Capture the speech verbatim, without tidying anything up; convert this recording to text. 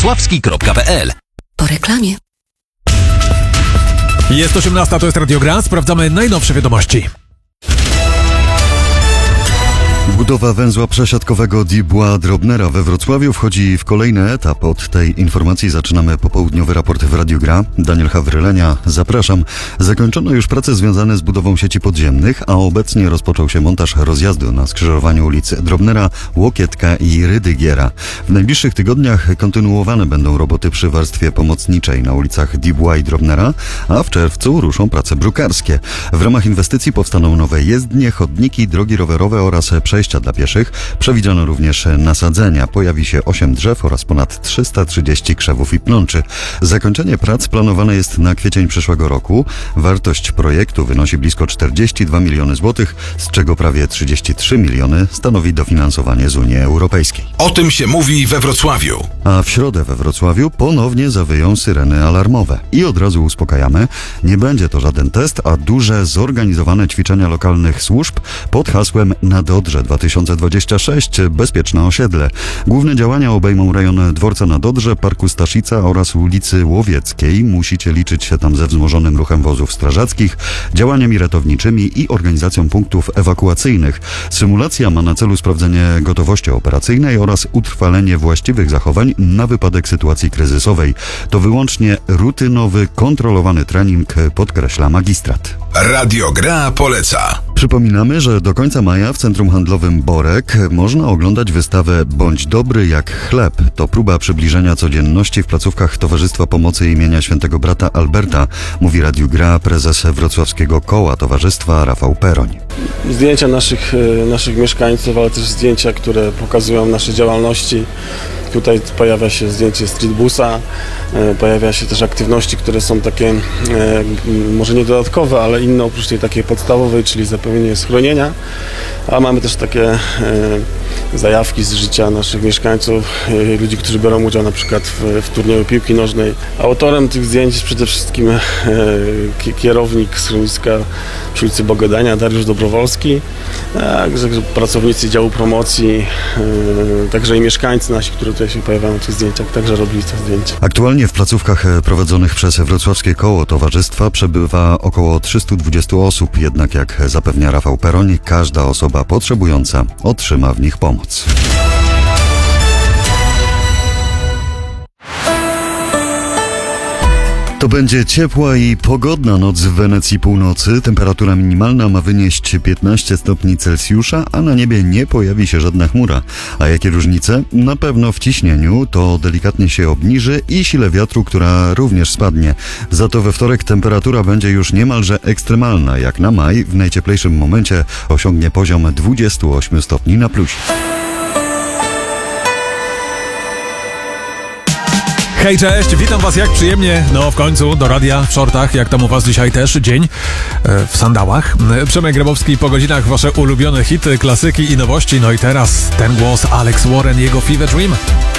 wrocławski kropka p l. Po reklamie. Jest osiemnasta, to jest Radio Gra. Sprawdzamy najnowsze wiadomości. Budowa węzła przesiadkowego Dubois-Drobnera we Wrocławiu wchodzi w kolejny etap. Od tej informacji zaczynamy popołudniowy raport w Radiu Gra. Daniel Hawrylenia, zapraszam. Zakończono już prace związane z budową sieci podziemnych, a obecnie rozpoczął się montaż rozjazdu na skrzyżowaniu ulic Drobnera, Łokietka i Rydygiera. W najbliższych tygodniach kontynuowane będą roboty przy warstwie pomocniczej na ulicach Dubois i Drobnera, a w czerwcu ruszą prace brukarskie. W ramach inwestycji powstaną nowe jezdnie, chodniki, drogi rowerowe oraz przejścia dla pieszych. Przewidziano również nasadzenia. Pojawi się osiem drzew oraz ponad trzysta trzydzieści krzewów i plączy. Zakończenie prac planowane jest na kwiecień przyszłego roku. Wartość projektu wynosi blisko czterdzieści dwa miliony złotych, z czego prawie trzydzieści trzy miliony stanowi dofinansowanie z Unii Europejskiej. O tym się mówi we Wrocławiu. A w środę we Wrocławiu ponownie zawyją syreny alarmowe. I od razu uspokajamy, nie będzie to żaden test, a duże, zorganizowane ćwiczenia lokalnych służb pod hasłem Na Dodrze dwa tysiące dwadzieścia sześć Bezpieczne osiedle. Główne działania obejmą rejon dworca na Dodrze, Parku Staszica oraz ulicy Łowieckiej. Musicie liczyć się tam ze wzmożonym ruchem wozów strażackich, działaniami ratowniczymi i organizacją punktów ewakuacyjnych. Symulacja ma na celu sprawdzenie gotowości operacyjnej oraz utrwalenie właściwych zachowań na wypadek sytuacji kryzysowej. To wyłącznie rutynowy, kontrolowany trening, podkreśla magistrat. Radio Gra poleca. Przypominamy, że do końca maja w Centrum Handlowym Borek można oglądać wystawę Bądź dobry jak chleb. To próba przybliżenia codzienności w placówkach Towarzystwa Pomocy imienia Świętego Brata Alberta, mówi Radiu Gra prezes wrocławskiego koła towarzystwa Rafał Peroń. Zdjęcia naszych, naszych mieszkańców, ale też zdjęcia, które pokazują nasze działalności. Tutaj pojawia się zdjęcie streetbusa, pojawia się też aktywności, które są takie może nie dodatkowe, ale inne oprócz tej takiej podstawowej, czyli zapewnienie schronienia, a mamy też takie zajawki z życia naszych mieszkańców, ludzi, którzy biorą udział na przykład w, w turnieju piłki nożnej. Autorem tych zdjęć jest przede wszystkim kierownik schroniska przy ulicy Bogadania, Dariusz Dobrowolski, także pracownicy działu promocji, także i mieszkańcy nasi, którzy tutaj się pojawiają w tych zdjęciach, także robili te zdjęcia. Aktualnie w placówkach prowadzonych przez Wrocławskie Koło Towarzystwa przebywa około trzysta dwadzieścia osób, jednak jak zapewnia Rafał Peroń, każda osoba potrzebująca otrzyma w nich pomoc. To będzie ciepła i pogodna noc w Wenecji północy. Temperatura minimalna ma wynieść piętnaście stopni Celsjusza, a na niebie nie pojawi się żadna chmura. A jakie różnice? Na pewno w ciśnieniu, to delikatnie się obniży, i sile wiatru, która również spadnie. Za to we wtorek temperatura będzie już niemalże ekstremalna, jak na maj. W najcieplejszym momencie osiągnie poziom dwadzieścia osiem stopni na plusie. Hej, cześć, witam was jak przyjemnie, no w końcu do radia w shortach, jak tam u was dzisiaj też dzień e, w sandałach. Przemek Grabowski po godzinach, wasze ulubione hity, klasyki i nowości, no i teraz ten głos Alex Warren, jego Fever Dream.